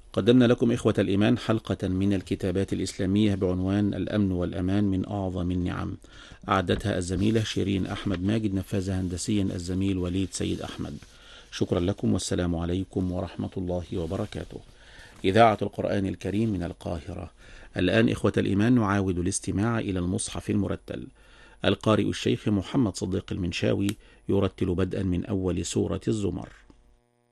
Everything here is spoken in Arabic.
قدمنا لكم إخوة الإيمان حلقة من الكتابات الإسلامية بعنوان الأمن والأمان من أعظم النعم، أعدتها الزميلة شيرين أحمد ماجد، نفذها هندسيا الزميل وليد سيد أحمد. شكرا لكم والسلام عليكم ورحمة الله وبركاته. إذاعة القرآن الكريم من القاهرة. الآن إخوة الإيمان نعاود الاستماع إلى المصحف المرتل. القارئ الشيخ محمد صديق المنشاوي يرتل بدءا من أول سورة الزمر.